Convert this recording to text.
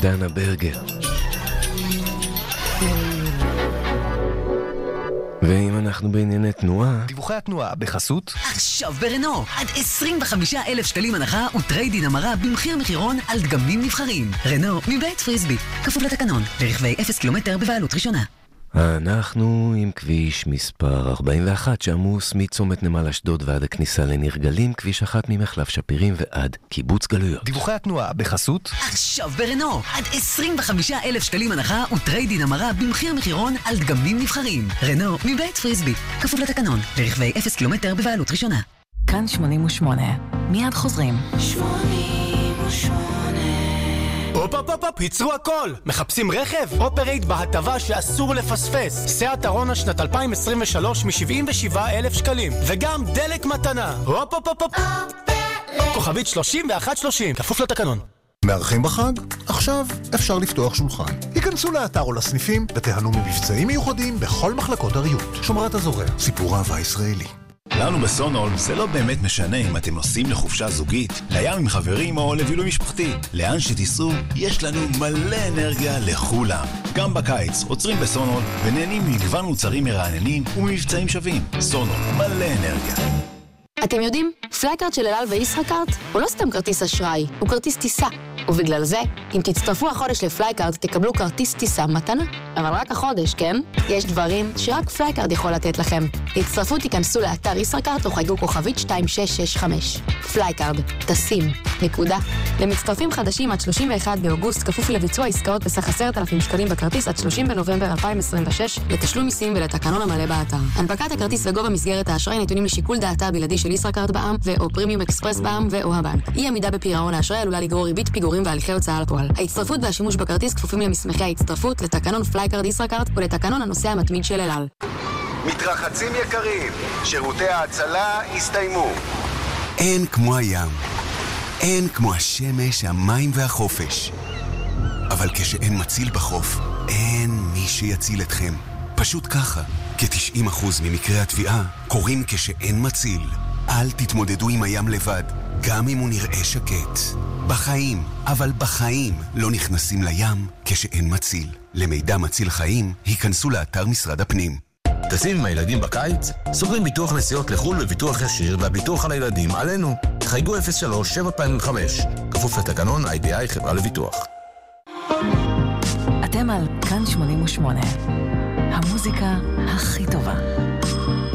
דנה ברגר. ואם אנחנו בענייני תנועה... דיווחי התנועה בחסות עכשיו ברנו, עד 25,000 שקלים הנחה וטריידין המרה במחיר מחירון על דגמים נבחרים. רנו מבית פריסבי, כפוף לתקנון, לרכבי 0 קילומטר בבעלות ראשונה. אנחנו עם כביש מספר 41 שעמוס מצומת נמל אשדוד ועד הכניסה לנרגלים, כביש 1 ממחלף שפירים ועד קיבוץ גלויות. דיווחי התנועה בחסות עכשיו ברנו, עד 25,000 שקלים הנחה וטריידין המרה במחיר מחירון על דגמים נבחרים. רנו מבית פריסבי, כפוף לתקנון, לרכבי 0 קילומטר בבעלות ראשונה. כאן 88, מיד חוזרים. 88 הופ, ייצרו הכל! מחפשים רכב? אופרייט בהטבה שאסור לפספס. סייאט ארונה שנת 2023 מ-77,000 שקלים. וגם דלק מתנה. הופ. כוכבית 3130, כפוף לתקנון. מארחים בחג? עכשיו אפשר לפתוח שולחן. היכנסו לאתר או לסניפים ותיהנו ממבצעים מיוחדים בכל מחלקות הריהוט. שומרת הזורע, סיפור אהבה ישראלי. לנו בסונול זה לא באמת משנה אם אתם נוסעים לחופשה זוגית, לים עם חברים או לבילוי משפחתי. לאן שתיסעו, יש לנו מלא אנרגיה לכולם. גם בקיץ עוצרים בסונול ונהנים ממגוון מוצרים מרעננים וממבצעים שווים. סונול, מלא אנרגיה. אתם יודעים, פלייקארד של אל על וישראכרט הוא לא סתם כרטיס אשראי, הוא כרטיס טיסה. ובגלל זה, אם תצטרפו החודש לפלייקארד, תקבלו כרטיס טיסה מתנה. אבל רק החודש, כן? יש דברים שרק פלייקארד יכול לתת לכם. להצטרפו תיכנסו לאתר ישראכרט או חייגו כוכבית 2665. פלייקארד, טסים, נקודה. למצטרפים חדשים עד 31 באוגוסט, כפוף לביצוע עסקאות בסך 10,000 שקלים בכרטיס עד 30 בנובמבר 2026, לתשלום מיסים ולתקנון המלא באתר. הנפקת הכרטיס וגובה מסגרת האשראי נתונים לשיקול דעתה הבלעדי של ישראכרט בע"מ ו/או פרימיום אקספרס בע"מ ו/או הבנק. אי עמידה בפירעון האשראי עלולה לגרור ריבית פיגורים והליכי הוצאה לפועל. ההצטרפות והשימוש בכרטיס כפופים למסמכי ההצטרפות, לתקנון פלייקארד ישראכרט ולתקנון הנוסע המתמיד של אל על. מתרחצים יקרים, שירותי ההצלה הסתיימו. אין כמו הים, אין כמו השמש, המים והחופש. אבל כשאין מציל בחוף, אין מי שיציל אתכם. פשוט ככה, כ-90% ממקרי התביעה קורים כשאין מציל. אל תתמודדו עם הים לבד, גם אם הוא נראה שקט. בחיים, אבל בחיים לא נכנסים לים כשאין מציל. למידע מציל חיים, היכנסו לאתר משרד הפנים. טסים עם הילדים בקיץ? סוגרים ביטוח נסיעות לחול וביטוח ישיר והביטוח על הילדים עלינו. חייגו 03-725, כפוף לתקנון IBI חברה לביטוח. אתם על כאן 88, המוזיקה הכי טובה.